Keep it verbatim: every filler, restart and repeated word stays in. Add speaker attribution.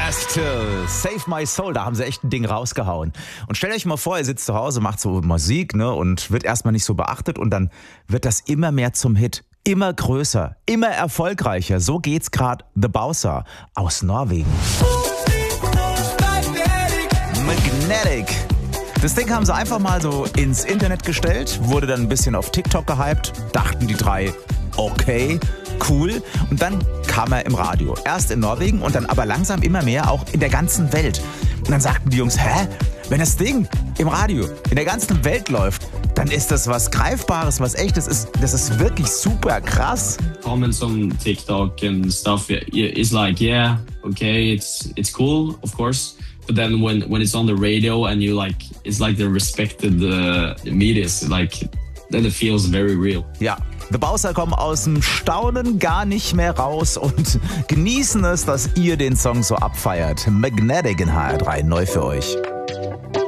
Speaker 1: Bastille, Save My Soul, da haben sie echt ein Ding rausgehauen. Und stellt euch mal vor, ihr sitzt zu Hause, macht so Musik, ne, und wird erstmal nicht so beachtet und dann wird das immer mehr zum Hit. Immer größer, immer erfolgreicher. So geht's gerade The Bowser aus Norwegen. Magnetic. Das Ding haben sie einfach mal so ins Internet gestellt, wurde dann ein bisschen auf TikTok gehypt, dachten die drei, okay, cool. Und dann kam er im Radio. Erst in Norwegen und dann aber langsam immer mehr auch in der ganzen Welt. Und dann sagten die Jungs, hä, wenn das Ding im Radio in der ganzen Welt läuft, dann ist das was Greifbares, was Echtes ist. Das ist wirklich super krass.
Speaker 2: Comments on TikTok and stuff, it's like, yeah, okay, it's it's cool, of course. But then when when it's on the radio and you like, it's like the respected uh, media, like then it feels very real.
Speaker 1: Ja, The Bowser kommen aus dem Staunen gar nicht mehr raus und genießen es, dass ihr den Song so abfeiert. Magnetic in H R drei, neu für euch.